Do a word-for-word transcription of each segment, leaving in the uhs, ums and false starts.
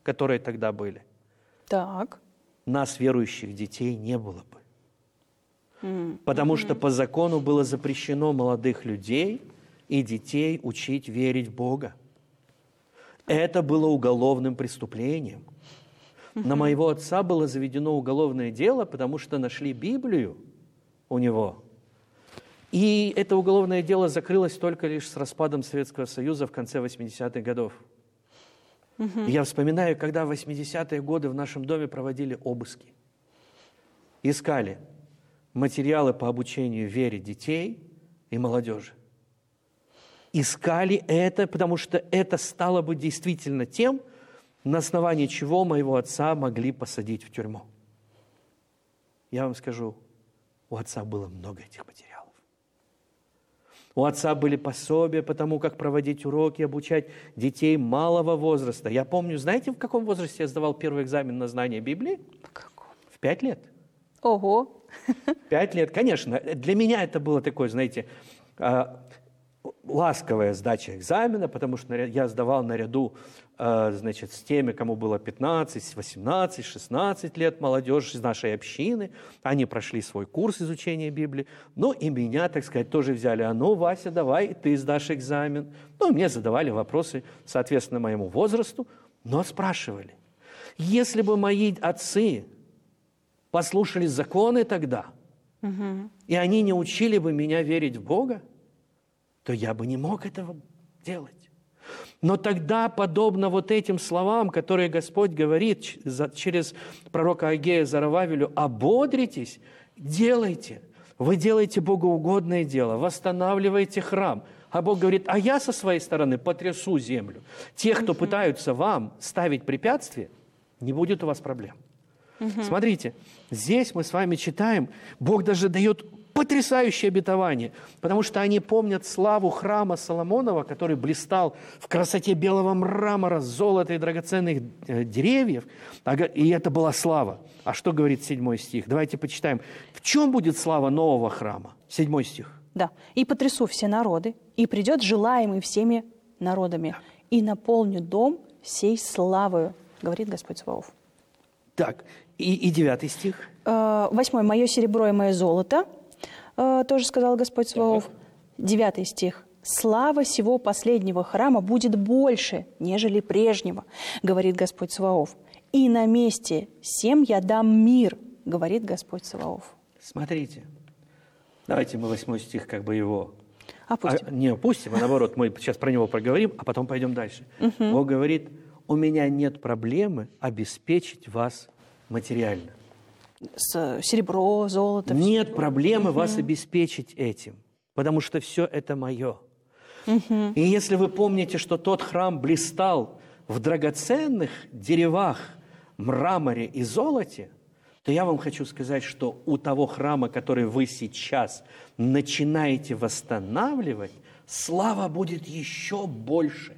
которые тогда были, Так. нас, верующих детей, не было бы. М. Потому что по закону было запрещено молодых людей и детей учить верить в Бога. Это было уголовным преступлением. На моего отца было заведено уголовное дело, потому что нашли Библию у него. И это уголовное дело закрылось только лишь с распадом Советского Союза в конце восьмидесятых годов. И я вспоминаю, когда в восьмидесятые годы в нашем доме проводили обыски. Искали материалы по обучению вере детей и молодежи. Искали это, потому что это стало бы действительно тем, на основании чего моего отца могли посадить в тюрьму. Я вам скажу, у отца было много этих материалов. У отца были пособия по тому, как проводить уроки, обучать детей малого возраста. Я помню, знаете, в каком возрасте я сдавал первый экзамен на знание Библии? В каком? В пять лет. Ого. Пять лет, конечно. Для меня это было такое, знаете, ласковая сдача экзамена, потому что я сдавал наряду, значит, с теми, кому было пятнадцать, восемнадцать, шестнадцать лет, молодежь из нашей общины. Они прошли свой курс изучения Библии. Ну, и меня, так сказать, тоже взяли. А ну, Вася, давай, ты сдашь экзамен. Ну, мне задавали вопросы, соответственно, моему возрасту, но спрашивали. Если бы мои отцы послушали законы тогда, угу. и они не учили бы меня верить в Бога, то я бы не мог этого делать. Но тогда, подобно вот этим словам, которые Господь говорит через пророка Агея Зарававелю, ободритесь, делайте. Вы делаете богоугодное дело, восстанавливаете храм. А Бог говорит, а я со своей стороны потрясу землю. Те, кто пытаются вам ставить препятствия, не будет у вас проблем. Угу. Смотрите, здесь мы с вами читаем, Бог даже дает потрясающее обетование, потому что они помнят славу храма Соломонова, который блистал в красоте белого мрамора, золота и драгоценных деревьев, и это была слава. А что говорит седьмой стих? Давайте почитаем. В чем будет слава нового храма? Седьмой стих. Да. «И потрясу все народы, и придет желаемый всеми народами, и наполню дом сей славою, говорит Господь Саваоф». Так, и, и девятый стих. Восьмой. «Мое серебро и мое золото», тоже сказал Господь Саваоф. Девятый стих. «Слава сего последнего храма будет больше, нежели прежнего, говорит Господь Саваоф. И на месте сем я дам мир, говорит Господь Саваоф». Смотрите, давайте мы восьмой стих как бы его... Опустим. А, не опустим, а наоборот, мы сейчас про него проговорим, а потом пойдем дальше. Угу. Бог говорит, у меня нет проблемы обеспечить вас материально. С серебро, золото. Нет все. проблемы угу. вас обеспечить этим, потому что все это мое. Угу. И если вы помните, что тот храм блистал в драгоценных деревах, мраморе и золоте, то я вам хочу сказать, что у того храма, который вы сейчас начинаете восстанавливать, слава будет еще больше.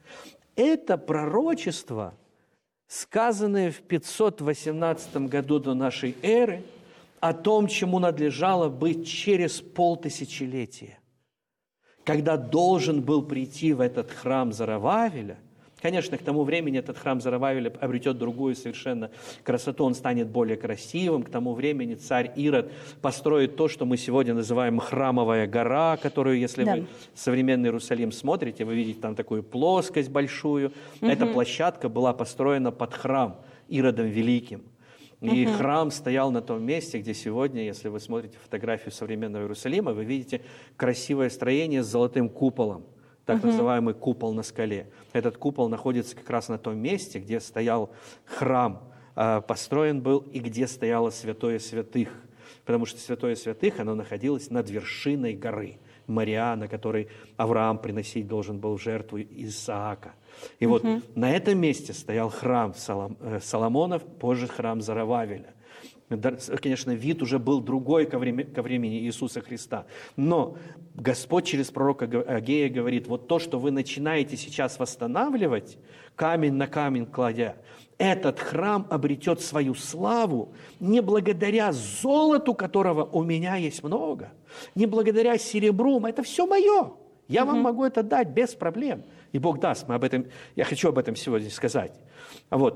Это пророчество, сказанное в пятьсот восемнадцатом году до нашей эры, о том, чему надлежало быть через полтысячелетия, когда должен был прийти в этот храм Зарававеля. Конечно, к тому времени этот храм Зарававеля обретет другую совершенно красоту, он станет более красивым. К тому времени царь Ирод построит то, что мы сегодня называем Храмовая гора, которую, если да. вы современный Иерусалим смотрите, вы видите там такую плоскость большую. Угу. Эта площадка была построена под храм Иродом Великим. И угу. храм стоял на том месте, где сегодня, если вы смотрите фотографию современного Иерусалима, вы видите красивое строение с золотым куполом. Так uh-huh. называемый купол на скале. Этот купол находится как раз на том месте, где стоял храм, э, построен был, и где стояло святое святых. Потому что святое святых, оно находилось над вершиной горы Мориа, на которой Авраам приносить должен был в жертву Исаака. И uh-huh. вот на этом месте стоял храм Солом, э, Соломонов, позже храм Зарававеля. Конечно, вид уже был другой ко времени, ко времени Иисуса Христа. Но Господь через пророка Агея говорит, вот то, что вы начинаете сейчас восстанавливать, камень на камень кладя, этот храм обретет свою славу не благодаря золоту, которого у меня есть много, не благодаря серебру, это все мое. Я угу. вам могу это дать без проблем. И Бог даст, мы об этом, я хочу об этом сегодня сказать. Вот.